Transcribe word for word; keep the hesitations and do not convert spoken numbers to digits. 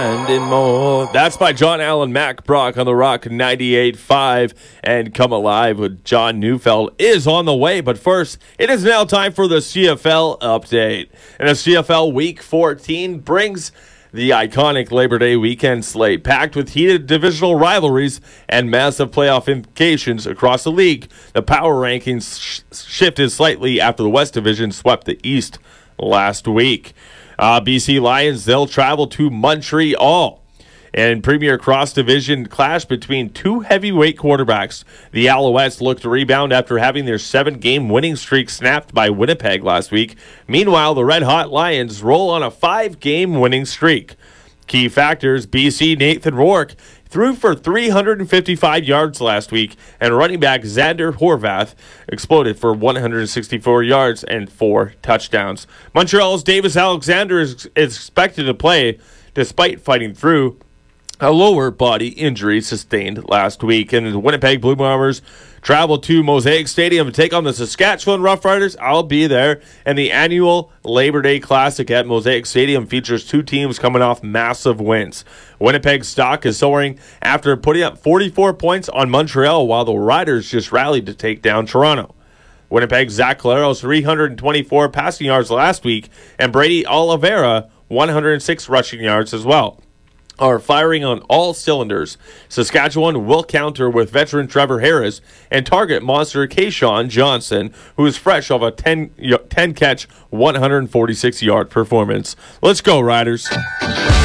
And in more. That's by John Allen Mac Brock on the Rock ninety-eight point five. And Come Alive with John Neufeld is on the way. But first, it is now time for the C F L update. And the C F L Week fourteen brings the iconic Labor Day weekend slate, packed with heated divisional rivalries and massive playoff implications across the league. The power rankings sh- shifted slightly after the West Division swept the East last week. Uh, B C Lions, they'll travel to Montreal. And Premier Cross Division clash between two heavyweight quarterbacks. The Alouettes look to rebound after having their seven-game winning streak snapped by Winnipeg last week. Meanwhile, the Red Hot Lions roll on a five-game winning streak. Key factors: B C Nathan Rourke threw for three hundred fifty-five yards last week, and running back Xander Horvath exploded for one hundred sixty-four yards and four touchdowns. Montreal's Davis Alexander is expected to play despite fighting through a lower body injury sustained last week. And the Winnipeg Blue Bombers travel to Mosaic Stadium to take on the Saskatchewan Roughriders. I'll be there. And the annual Labor Day Classic at Mosaic Stadium features two teams coming off massive wins. Winnipeg's stock is soaring after putting up forty-four points on Montreal, while the Riders just rallied to take down Toronto. Winnipeg's Zach Collaros three hundred twenty-four passing yards last week, and Brady Oliveira one hundred six rushing yards as well, are firing on all cylinders. Saskatchewan will counter with veteran Trevor Harris and target monster Keyshawn Johnson, who is fresh off a ten-catch, one hundred forty-six yard performance. Let's go, Riders.